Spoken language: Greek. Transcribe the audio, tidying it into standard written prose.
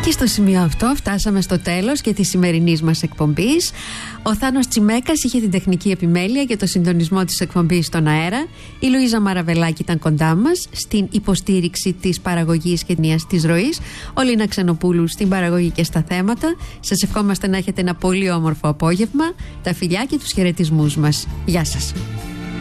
Και στο σημείο αυτό φτάσαμε στο τέλος και της σημερινής μας εκπομπής. Ο Θάνος Τσιμέκας είχε την τεχνική επιμέλεια και το συντονισμό της εκπομπής στον αέρα. Η Λουίζα Μαραβελάκη ήταν κοντά μας στην υποστήριξη της παραγωγής και της ροής. Ο Λίνα Ξενοπούλου στην παραγωγή και στα θέματα. Σας ευχόμαστε να έχετε ένα πολύ όμορφο απόγευμα. Τα φιλιά και τους χαιρετισμούς μας. Γεια σας.